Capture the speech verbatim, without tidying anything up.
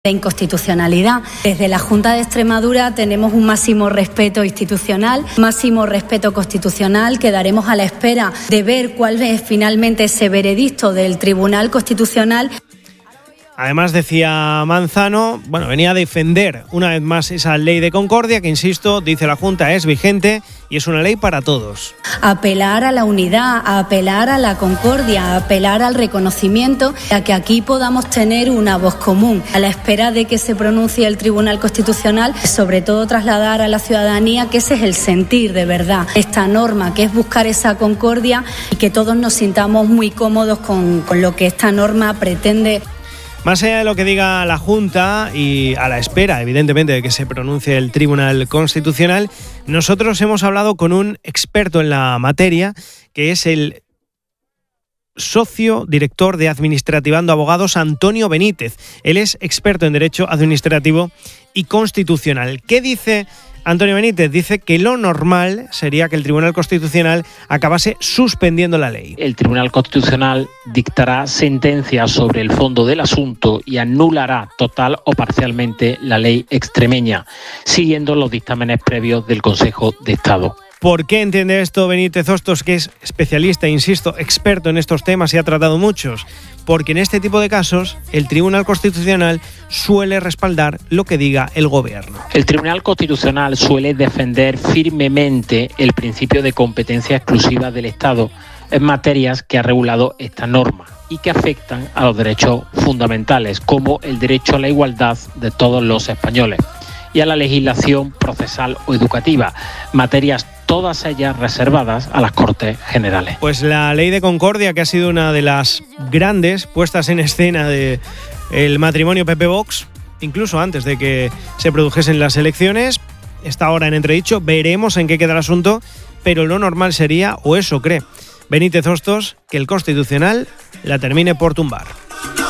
de inconstitucionalidad. Desde la Junta de Extremadura tenemos un máximo respeto institucional, máximo respeto constitucional. Quedaremos a la espera de ver cuál es finalmente ese veredicto del Tribunal Constitucional. Además, decía Manzano, bueno, venía a defender una vez más esa ley de concordia que, insisto, dice la Junta, es vigente y es una ley para todos. Apelar a la unidad, a apelar a la concordia, a apelar al reconocimiento, a que aquí podamos tener una voz común, a la espera de que se pronuncie el Tribunal Constitucional, sobre todo trasladar a la ciudadanía que ese es el sentir de verdad esta norma, que es buscar esa concordia y que todos nos sintamos muy cómodos con, con lo que esta norma pretende. Más allá de lo que diga la Junta y a la espera, evidentemente, de que se pronuncie el Tribunal Constitucional, nosotros hemos hablado con un experto en la materia, que es el socio director de Administrativando Abogados, Antonio Benítez. Él es experto en Derecho Administrativo y Constitucional. ¿Qué dice Antonio Benítez? Dice que lo normal sería que el Tribunal Constitucional acabase suspendiendo la ley. El Tribunal Constitucional dictará sentencia sobre el fondo del asunto y anulará total o parcialmente la ley extremeña, siguiendo los dictámenes previos del Consejo de Estado. ¿Por qué entiende esto Benítez Hostos, que es especialista, insisto, experto en estos temas y ha tratado muchos? Porque en este tipo de casos el Tribunal Constitucional suele respaldar lo que diga el Gobierno. El Tribunal Constitucional suele defender firmemente el principio de competencia exclusiva del Estado en materias que ha regulado esta norma y que afectan a los derechos fundamentales, como el derecho a la igualdad de todos los españoles y a la legislación procesal o educativa, materias todas ellas reservadas a las Cortes Generales. Pues la ley de concordia, que ha sido una de las grandes puestas en escena del matrimonio P P-Vox, incluso antes de que se produjesen las elecciones, está ahora en entredicho. Veremos en qué queda el asunto, pero lo normal sería, o eso cree Benítez Hostos, que el Constitucional la termine por tumbar.